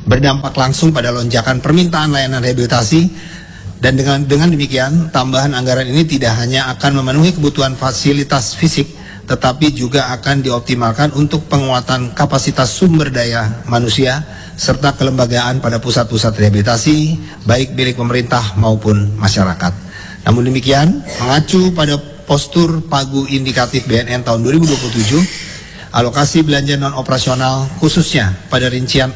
berdampak langsung pada lonjakan permintaan layanan rehabilitasi, dan dengan demikian tambahan anggaran ini tidak hanya akan memenuhi kebutuhan fasilitas fisik, tetapi juga akan dioptimalkan untuk penguatan kapasitas sumber daya manusia serta kelembagaan pada pusat-pusat rehabilitasi baik milik pemerintah maupun masyarakat. Namun demikian, mengacu pada postur pagu indikatif BNN tahun 2027, alokasi belanja non-operasional khususnya pada rincian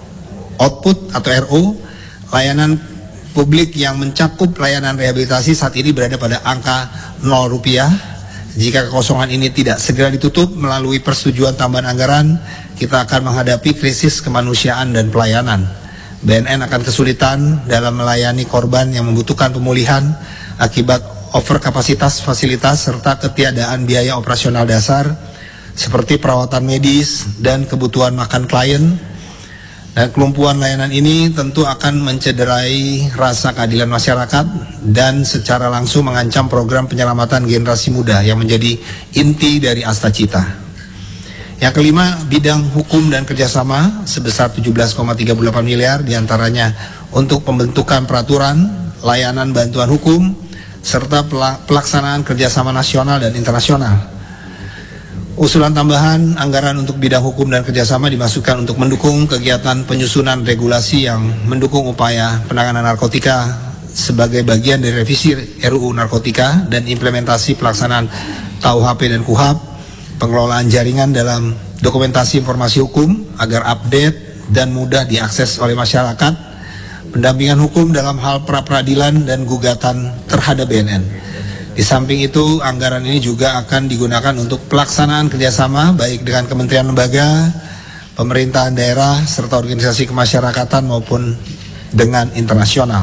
output atau RO, layanan publik yang mencakup layanan rehabilitasi saat ini berada pada angka 0 rupiah. Jika kekosongan ini tidak segera ditutup melalui persetujuan tambahan anggaran, kita akan menghadapi krisis kemanusiaan dan pelayanan. BNN akan kesulitan dalam melayani korban yang membutuhkan pemulihan akibat overkapasitas fasilitas serta ketiadaan biaya operasional dasar seperti perawatan medis dan kebutuhan makan klien. Dan kelumpuhan layanan ini tentu akan mencederai rasa keadilan masyarakat dan secara langsung mengancam program penyelamatan generasi muda yang menjadi inti dari Astacita. Yang kelima, bidang hukum dan kerjasama sebesar 17,38 miliar, diantaranya untuk pembentukan peraturan, layanan bantuan hukum, serta pelaksanaan kerjasama nasional dan internasional. Usulan tambahan anggaran untuk bidang hukum dan kerjasama dimasukkan untuk mendukung kegiatan penyusunan regulasi yang mendukung upaya penanganan narkotika sebagai bagian dari revisi RUU Narkotika dan implementasi pelaksanaan KUHP dan KUHAP, pengelolaan jaringan dalam dokumentasi informasi hukum agar update dan mudah diakses oleh masyarakat, pendampingan hukum dalam hal pra-peradilan dan gugatan terhadap BNN. Di samping itu, anggaran ini juga akan digunakan untuk pelaksanaan kerjasama baik dengan kementerian lembaga, pemerintahan daerah, serta organisasi kemasyarakatan maupun dengan internasional.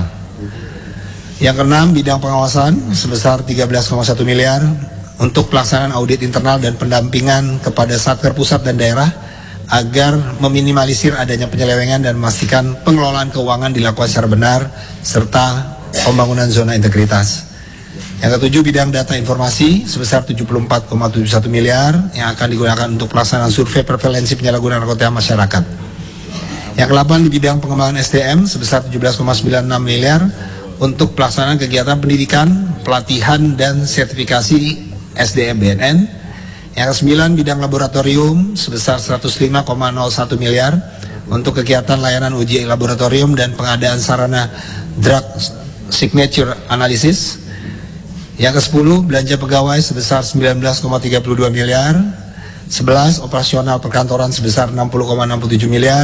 Yang keenam, bidang pengawasan sebesar 13,1 miliar untuk pelaksanaan audit internal dan pendampingan kepada Satker pusat dan daerah agar meminimalisir adanya penyelewengan dan memastikan pengelolaan keuangan dilakukan secara benar serta pembangunan zona integritas. Yang ketujuh, bidang data informasi sebesar 74,71 miliar yang akan digunakan untuk pelaksanaan survei prevalensi penyalahgunaan narkotika masyarakat. Yang ke-8, di bidang pengembangan SDM sebesar 17,96 miliar untuk pelaksanaan kegiatan pendidikan, pelatihan, dan sertifikasi SDM BNN. Yang ke-9, bidang laboratorium sebesar 105,01 miliar untuk kegiatan layanan uji laboratorium dan pengadaan sarana drug signature analysis. Yang ke-10, belanja pegawai sebesar 19,32 miliar. 11, operasional perkantoran sebesar 60,67 miliar.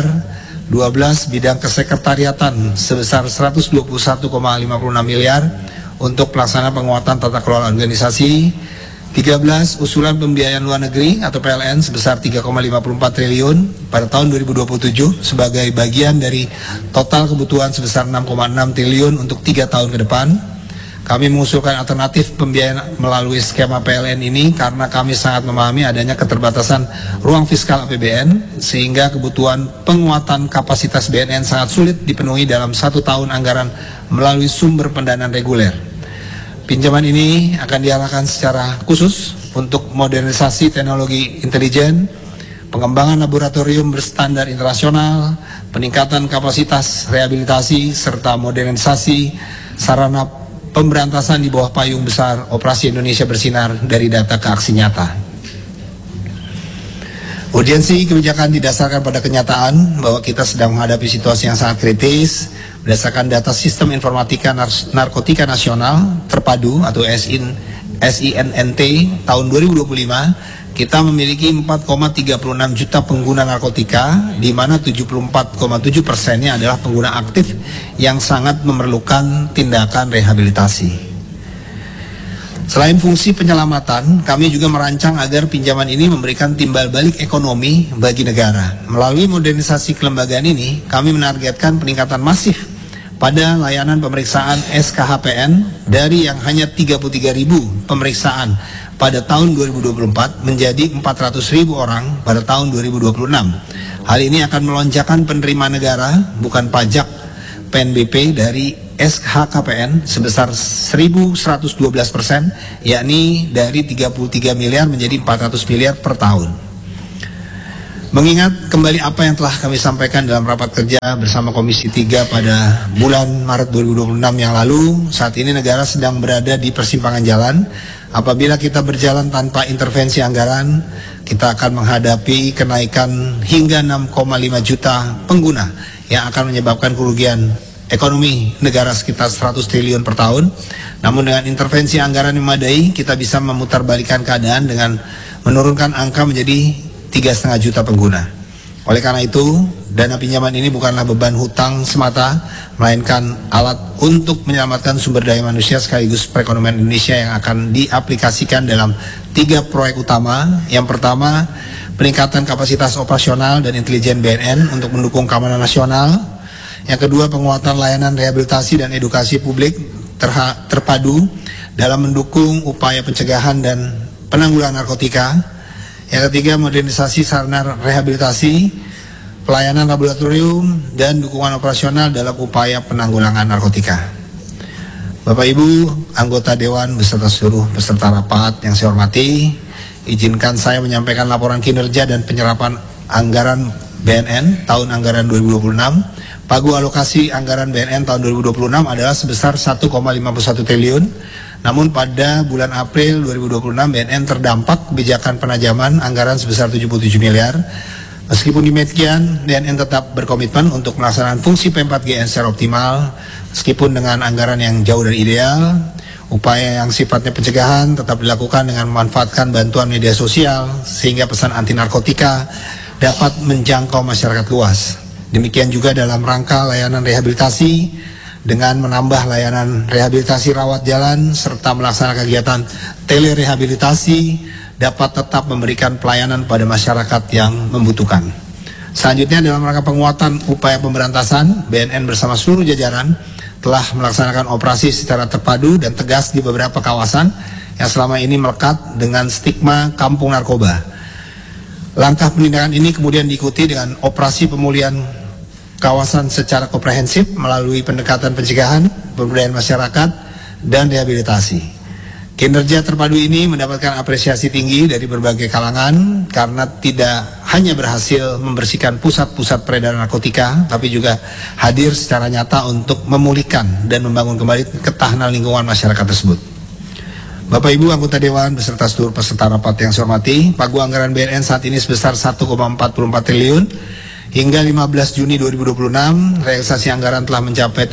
12, bidang kesekretariatan sebesar 121,56 miliar untuk pelaksanaan penguatan tata kelola organisasi. 13, usulan pembiayaan luar negeri atau PLN sebesar 3,54 triliun pada tahun 2027 sebagai bagian dari total kebutuhan sebesar 6,6 triliun untuk 3 tahun ke depan. Kami mengusulkan alternatif pembiayaan melalui skema PLN ini karena kami sangat memahami adanya keterbatasan ruang fiskal APBN sehingga kebutuhan penguatan kapasitas BNN sangat sulit dipenuhi dalam 1 tahun anggaran melalui sumber pendanaan reguler. Pinjaman ini akan diarahkan secara khusus untuk modernisasi teknologi intelijen, pengembangan laboratorium berstandar internasional, peningkatan kapasitas rehabilitasi, serta modernisasi sarana pemberantasan di bawah payung besar Operasi Indonesia Bersinar dari data ke aksi nyata. Urgensi kebijakan didasarkan pada kenyataan bahwa kita sedang menghadapi situasi yang sangat kritis. Berdasarkan data Sistem Informatika Narkotika Nasional Terpadu atau SINNT tahun 2025, kita memiliki 4,36 juta pengguna narkotika, di mana 74,7%-nya adalah pengguna aktif yang sangat memerlukan tindakan rehabilitasi. Selain fungsi penyelamatan, kami juga merancang agar pinjaman ini memberikan timbal balik ekonomi bagi negara. Melalui modernisasi kelembagaan ini, kami menargetkan peningkatan masif pada layanan pemeriksaan SKHPN dari yang hanya 33.000 pemeriksaan pada tahun 2024 menjadi 400.000 orang pada tahun 2026. Hal ini akan melonjakkan penerimaan negara bukan pajak PNBP dari SKHPN sebesar 1.112%, yakni dari 33 miliar menjadi 400 miliar per tahun. Mengingat kembali apa yang telah kami sampaikan dalam rapat kerja bersama Komisi 3 pada bulan Maret 2026 yang lalu, saat ini negara sedang berada di persimpangan jalan. Apabila kita berjalan tanpa intervensi anggaran, kita akan menghadapi kenaikan hingga 6,5 juta pengguna yang akan menyebabkan kerugian ekonomi negara sekitar 100 triliun per tahun. Namun dengan intervensi anggaran yang memadai, kita bisa memutarbalikkan keadaan dengan menurunkan angka menjadi 3,5 juta pengguna. Oleh karena itu, dana pinjaman ini bukanlah beban hutang semata, melainkan alat untuk menyelamatkan sumber daya manusia sekaligus perekonomian Indonesia yang akan diaplikasikan dalam 3 proyek utama. Yang pertama, peningkatan kapasitas operasional dan intelijen BNN untuk mendukung keamanan nasional. Yang kedua, penguatan layanan rehabilitasi dan edukasi publik terpadu dalam mendukung upaya pencegahan dan penanggulangan narkotika. Yang ketiga, modernisasi sarana rehabilitasi, pelayanan laboratorium, dan dukungan operasional dalam upaya penanggulangan narkotika. Bapak Ibu, anggota Dewan beserta seluruh peserta rapat yang saya hormati, izinkan saya menyampaikan laporan kinerja dan penyerapan anggaran BNN tahun anggaran 2026. Pagu alokasi anggaran BNN tahun 2026 adalah sebesar 1,51 triliun. Namun pada bulan April 2026 BNN terdampak kebijakan penajaman anggaran sebesar 77 miliar. Meskipun demikian, BNN tetap berkomitmen untuk melaksanakan fungsi P4GN secara optimal, meskipun dengan anggaran yang jauh dari ideal. Upaya yang sifatnya pencegahan tetap dilakukan dengan memanfaatkan bantuan media sosial sehingga pesan anti narkotika dapat menjangkau masyarakat luas. Demikian juga dalam rangka layanan rehabilitasi dengan menambah layanan rehabilitasi rawat jalan serta melaksanakan kegiatan telerehabilitasi dapat tetap memberikan pelayanan pada masyarakat yang membutuhkan. Selanjutnya, dalam rangka penguatan upaya pemberantasan, BNN bersama seluruh jajaran telah melaksanakan operasi secara terpadu dan tegas di beberapa kawasan yang selama ini melekat dengan stigma kampung narkoba. Langkah penindakan ini kemudian diikuti dengan operasi pemulihan kawasan secara komprehensif melalui pendekatan pencegahan, pemberdayaan masyarakat, dan rehabilitasi. Kinerja terpadu ini mendapatkan apresiasi tinggi dari berbagai kalangan karena tidak hanya berhasil membersihkan pusat-pusat peredaran narkotika, tapi juga hadir secara nyata untuk memulihkan dan membangun kembali ketahanan lingkungan masyarakat tersebut. Bapak Ibu anggota Dewan beserta seluruh peserta rapat yang saya hormati, pagu anggaran BNN saat ini sebesar 1,44 triliun. Hingga 15 Juni 2026, realisasi anggaran telah mencapai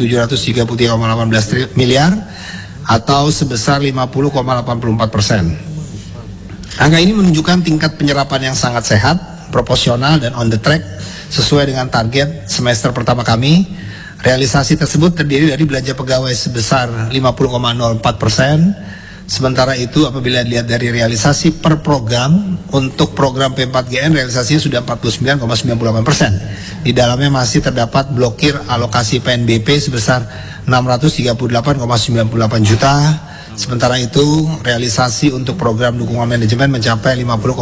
733,18 miliar atau sebesar 50,84%. Angka ini menunjukkan tingkat penyerapan yang sangat sehat, proporsional, dan on the track sesuai dengan target semester pertama kami. Realisasi tersebut terdiri dari belanja pegawai sebesar 50,04%. Sementara itu apabila dilihat dari realisasi per program, untuk program P4GN realisasinya sudah 49,98%. Di dalamnya masih terdapat blokir alokasi PNBP sebesar 638,98 juta. Sementara itu realisasi untuk program dukungan manajemen mencapai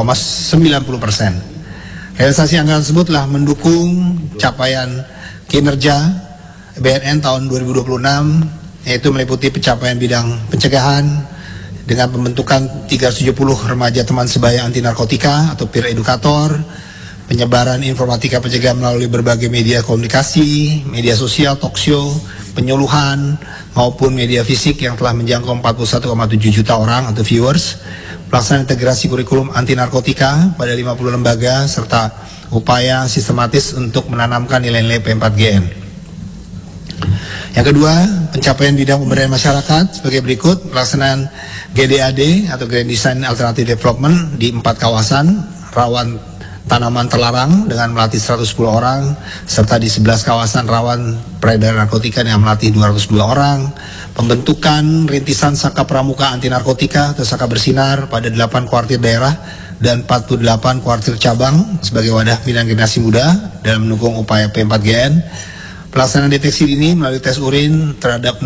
50,90%. Realisasi anggaran tersebut telah mendukung capaian kinerja BNN tahun 2026, yaitu meliputi pencapaian bidang pencegahan dengan pembentukan 370 remaja teman sebaya anti narkotika atau peer edukator, penyebaran informatika pencegahan melalui berbagai media komunikasi, media sosial, talkshow, penyuluhan, maupun media fisik yang telah menjangkau 41,7 juta orang atau viewers, pelaksanaan integrasi kurikulum anti narkotika pada 50 lembaga, serta upaya sistematis untuk menanamkan nilai-nilai P4GN. Yang kedua, pencapaian bidang pemberdayaan masyarakat sebagai berikut: pelaksanaan GDAD atau Grand Design Alternative Development di 4 kawasan rawan tanaman terlarang dengan melatih 110 orang, serta di 11 kawasan rawan peredaran narkotika dengan melatih 202 orang. Pembentukan rintisan Saka Pramuka Anti Narkotika atau Saka Bersinar pada 8 kuartir daerah dan 48 kuartir cabang sebagai wadah pilihan generasi muda dalam mendukung upaya P4GN. Pelaksanaan deteksi dini melalui tes urin terhadap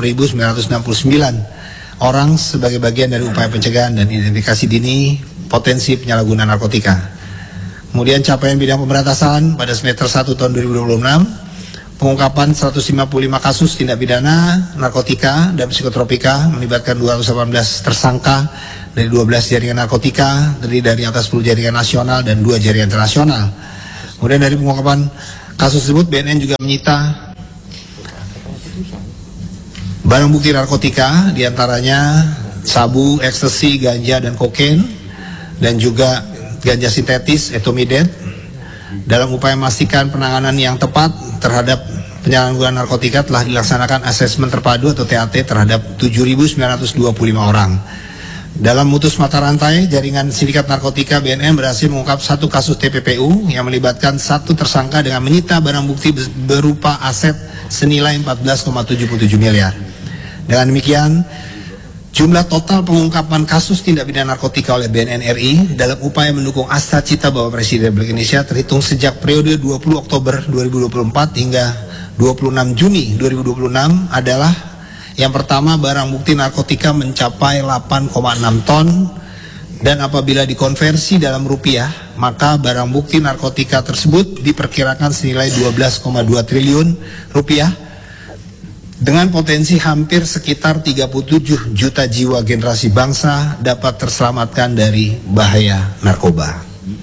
66.969 orang sebagai bagian dari upaya pencegahan dan identifikasi dini potensi penyalahgunaan narkotika. Kemudian capaian bidang pemberantasan pada semester 1 tahun 2026, pengungkapan 155 kasus tindak pidana narkotika dan psikotropika melibatkan 218 tersangka dari 12 jaringan narkotika, terdiri dari atas 10 jaringan nasional dan 2 jaringan internasional. Kemudian dari pengungkapan kasus tersebut, BNN juga menyita barang bukti narkotika, diantaranya sabu, ekstasi, ganja, dan kokain, dan juga ganja sintetis, etomidate, dalam upaya memastikan penanganan yang tepat terhadap penyalahgunaan narkotika telah dilaksanakan asesmen terpadu atau TAT terhadap 7.925 orang. Dalam mutus mata rantai jaringan sindikat narkotika, BNN berhasil mengungkap 1 kasus TPPU yang melibatkan 1 tersangka dengan menyita barang bukti berupa aset senilai 14,77 miliar. Dengan demikian, jumlah total pengungkapan kasus tindak pidana narkotika oleh BNN RI dalam upaya mendukung asa cita Bapak Presiden Republik Indonesia terhitung sejak periode 20 Oktober 2024 hingga 26 Juni 2026 adalah: yang pertama, barang bukti narkotika mencapai 8,6 ton, dan apabila dikonversi dalam rupiah, maka barang bukti narkotika tersebut diperkirakan senilai 12,2 triliun rupiah dengan potensi hampir sekitar 37 juta jiwa generasi bangsa dapat terselamatkan dari bahaya narkoba.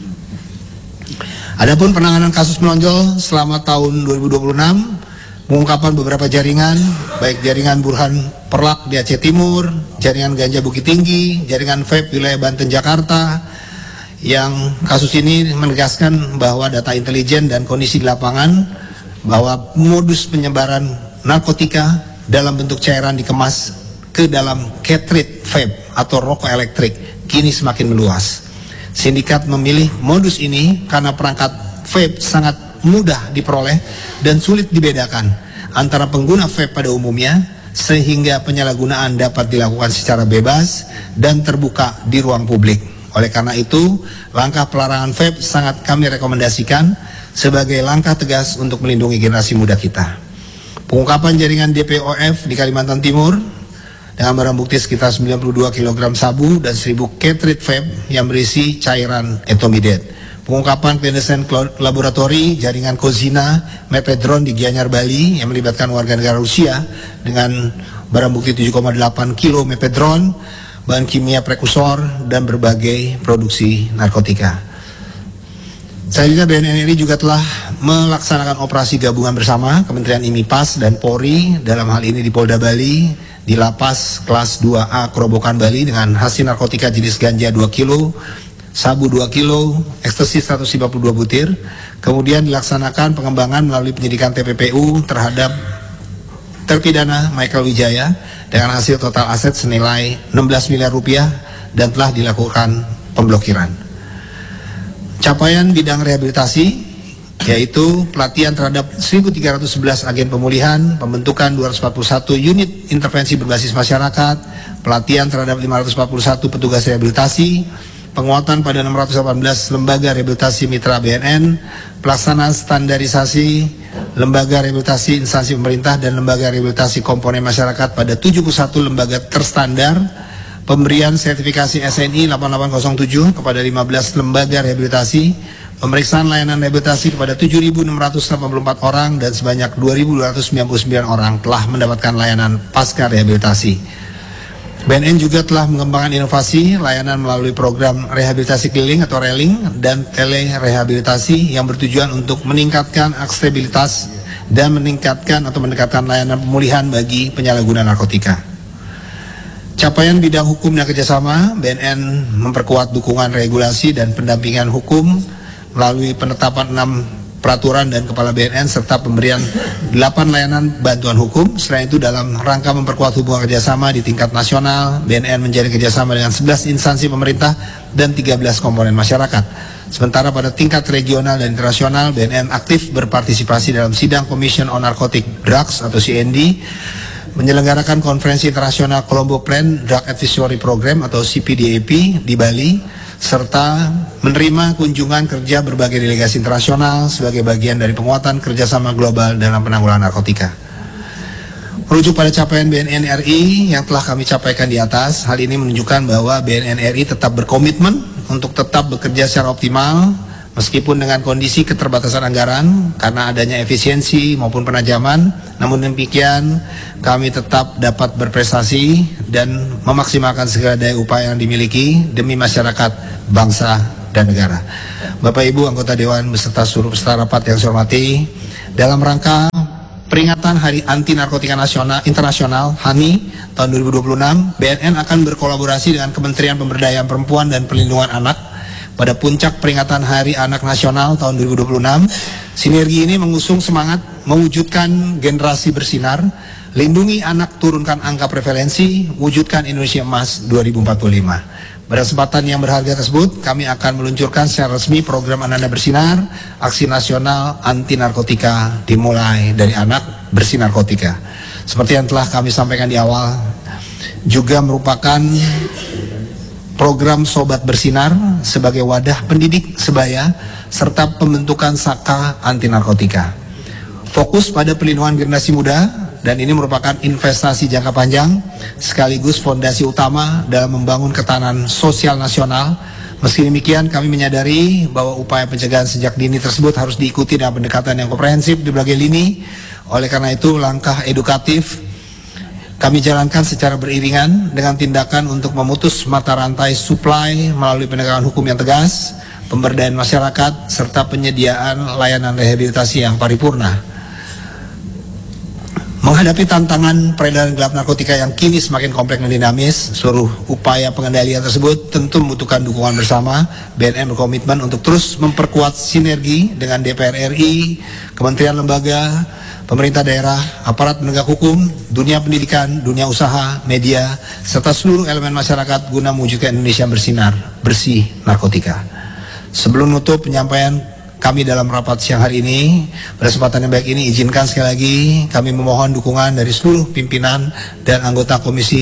Adapun penanganan kasus menonjol selama tahun 2026, pengungkapan beberapa jaringan, baik jaringan Burhan Perlak di Aceh Timur, jaringan Ganja Bukit Tinggi, jaringan vape wilayah Banten Jakarta, yang kasus ini menegaskan bahwa data intelijen dan kondisi di lapangan bahwa modus penyebaran narkotika dalam bentuk cairan dikemas ke dalam cartridge vape atau rokok elektrik kini semakin meluas. Sindikat memilih modus ini karena perangkat vape sangat mudah diperoleh dan sulit dibedakan antara pengguna vape pada umumnya, sehingga penyalahgunaan dapat dilakukan secara bebas dan terbuka di ruang publik. Oleh karena itu, langkah pelarangan vape sangat kami rekomendasikan sebagai langkah tegas untuk melindungi generasi muda kita. Pengungkapan jaringan DPOF di Kalimantan Timur dengan barang bukti sekitar 92 kg sabu dan 1000 cartridge vape yang berisi cairan etomidate. Pengungkapan clandestine laboratori jaringan Kozina Mepedron di Gianyar, Bali yang melibatkan warga negara Rusia dengan barang bukti 7,8 kilo mepedron, bahan kimia prekursor, dan berbagai produksi narkotika. Selanjutnya, BNN RI juga telah melaksanakan operasi gabungan bersama Kementerian IMIPAS dan Polri, dalam hal ini di Polda Bali, di Lapas Kelas 2A Kerobokan Bali dengan hasil narkotika jenis ganja 2 kilo, sabu 2 kilo, ekstasi 152 butir. Kemudian dilaksanakan pengembangan melalui penyidikan TPPU terhadap terpidana Michael Wijaya dengan hasil total aset senilai 16 miliar rupiah dan telah dilakukan pemblokiran. Capaian bidang rehabilitasi yaitu pelatihan terhadap 1.311 agen pemulihan, pembentukan 241 unit intervensi berbasis masyarakat, pelatihan terhadap 541 petugas rehabilitasi, penguatan pada 618 lembaga rehabilitasi mitra BNN, pelaksanaan standarisasi lembaga rehabilitasi instansi pemerintah dan lembaga rehabilitasi komponen masyarakat pada 71 lembaga terstandar, pemberian sertifikasi SNI 8807 kepada 15 lembaga rehabilitasi, pemeriksaan layanan rehabilitasi kepada 7.684 orang dan sebanyak 2.299 orang telah mendapatkan layanan pasca rehabilitasi. BNN juga telah mengembangkan inovasi layanan melalui program rehabilitasi keliling atau railing dan telerehabilitasi yang bertujuan untuk meningkatkan aksesibilitas dan meningkatkan atau mendekatkan layanan pemulihan bagi penyalahguna narkotika. Capaian bidang hukum dan kerjasama, BNN memperkuat dukungan regulasi dan pendampingan hukum melalui penetapan 6 peraturan dan kepala BNN serta pemberian 8 layanan bantuan hukum. Selain itu, dalam rangka memperkuat hubungan kerjasama di tingkat nasional, BNN menjalin kerjasama dengan 11 instansi pemerintah dan 13 komponen masyarakat. Sementara pada tingkat regional dan internasional, BNN aktif berpartisipasi dalam sidang Commission on Narcotic Drugs atau CND, menyelenggarakan konferensi internasional Colombo Plan Drug Advisory Program atau CPDAP di Bali, serta menerima kunjungan kerja berbagai delegasi internasional sebagai bagian dari penguatan kerjasama global dalam penanggulangan narkotika. Merujuk pada capaian BNN RI yang telah kami capaikan di atas, hal ini menunjukkan bahwa BNN RI tetap berkomitmen untuk tetap bekerja secara optimal Meskipun dengan kondisi keterbatasan anggaran karena adanya efisiensi maupun penajaman, namun demikian kami tetap dapat berprestasi dan memaksimalkan segala daya upaya yang dimiliki demi masyarakat, bangsa, dan negara. Bapak Ibu anggota Dewan beserta seluruh peserta rapat yang saya hormati, dalam rangka peringatan Hari Anti Narkotika Internasional (HANI) tahun 2026, BNN akan berkolaborasi dengan Kementerian Pemberdayaan Perempuan dan Perlindungan Anak pada puncak peringatan Hari Anak Nasional tahun 2026. Sinergi ini mengusung semangat mewujudkan generasi bersinar, lindungi anak, turunkan angka prevalensi, wujudkan Indonesia Emas 2045. Pada kesempatan yang berharga tersebut, kami akan meluncurkan secara resmi program Anak-anak Bersinar, aksi nasional anti narkotika dimulai dari anak bersih narkotika. Seperti yang telah kami sampaikan di awal, juga merupakan program Sobat Bersinar sebagai wadah pendidik sebaya serta pembentukan Saka anti narkotika. Fokus pada perlindungan generasi muda, dan ini merupakan investasi jangka panjang sekaligus fondasi utama dalam membangun ketahanan sosial nasional. Meski demikian, kami menyadari bahwa upaya pencegahan sejak dini tersebut harus diikuti dengan pendekatan yang komprehensif di berbagai lini. Oleh karena itu, langkah edukatif kami jalankan secara beriringan dengan tindakan untuk memutus mata rantai supply melalui penegakan hukum yang tegas, pemberdayaan masyarakat, serta penyediaan layanan rehabilitasi yang paripurna. Menghadapi tantangan peredaran gelap narkotika yang kini semakin kompleks dan dinamis, seluruh upaya pengendalian tersebut tentu membutuhkan dukungan bersama. BNN berkomitmen untuk terus memperkuat sinergi dengan DPR RI, kementerian lembaga, pemerintah daerah, aparat penegak hukum, dunia pendidikan, dunia usaha, media, serta seluruh elemen masyarakat guna mewujudkan Indonesia bersinar, bersih narkotika. Sebelum menutup penyampaian kami dalam rapat siang hari ini, pada kesempatan yang baik ini izinkan sekali lagi kami memohon dukungan dari seluruh pimpinan dan anggota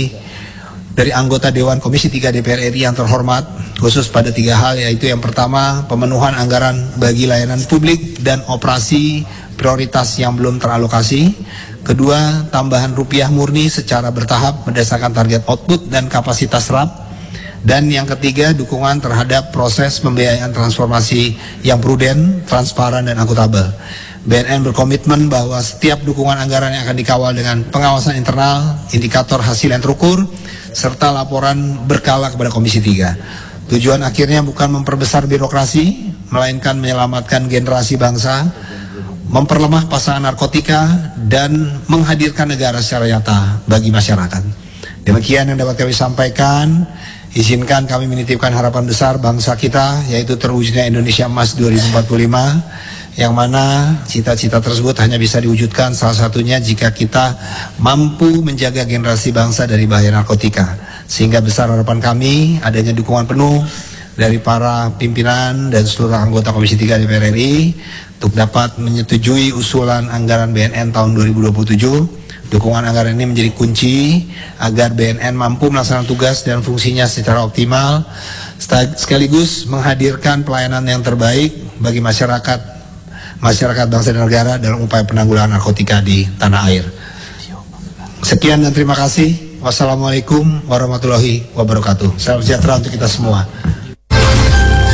Dewan Komisi 3 DPR RI yang terhormat, khusus pada 3 hal, yaitu yang pertama, pemenuhan anggaran bagi layanan publik dan operasi prioritas yang belum teralokasi. Kedua, tambahan rupiah murni secara bertahap berdasarkan target output dan kapasitas serap. Dan yang ketiga, dukungan terhadap proses pembiayaan transformasi yang prudent, transparan, dan akuntabel. BNN berkomitmen bahwa setiap dukungan anggaran yang akan dikawal dengan pengawasan internal, indikator hasil yang terukur, serta laporan berkala kepada Komisi 3. Tujuan akhirnya bukan memperbesar birokrasi, melainkan menyelamatkan generasi bangsa, memperlemah pasangan narkotika, dan menghadirkan negara secara nyata bagi masyarakat. Demikian yang dapat kami sampaikan. Izinkan kami menitipkan harapan besar bangsa kita, yaitu terwujudnya Indonesia Emas 2045, yang mana cita-cita tersebut hanya bisa diwujudkan salah satunya jika kita mampu menjaga generasi bangsa dari bahaya narkotika. Sehingga besar harapan kami adanya dukungan penuh dari para pimpinan dan seluruh anggota Komisi 3 DPR RI untuk dapat menyetujui usulan anggaran BNN tahun 2027. Dukungan anggaran ini menjadi kunci agar BNN mampu melaksanakan tugas dan fungsinya secara optimal, sekaligus menghadirkan pelayanan yang terbaik bagi masyarakat bangsa dan negara dalam upaya penanggulangan narkotika di tanah air. Sekian dan terima kasih. Wassalamualaikum warahmatullahi wabarakatuh. Salam sejahtera untuk kita semua.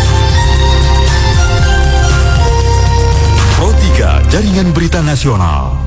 Pro 3 Jaringan Berita Nasional.